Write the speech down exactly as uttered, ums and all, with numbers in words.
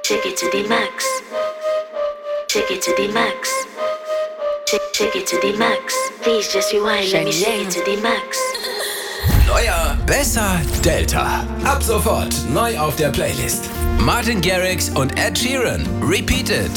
Take it to the max. Take it to the max. Take, take it to the max. Please just rewind, let me shake it to the max. Neuer, besser, Delta. Ab sofort neu auf der Playlist. Martin Garrix und Ed Sheeran. Repeat It.